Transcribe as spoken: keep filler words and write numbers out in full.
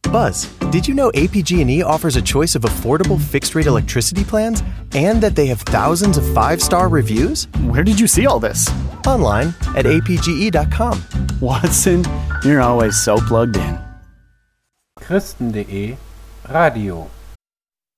Buzz, did you know A P G and E offers a choice of affordable fixed-rate electricity plans and that they have thousands of five-star reviews? Where did you see all this? Online at A P G E dot com. Watson, you're always so plugged in. Christen punkt de Radio